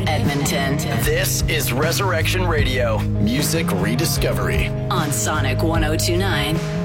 Edmonton. This is Resurrection Radio, music rediscovery On Sonic 102.9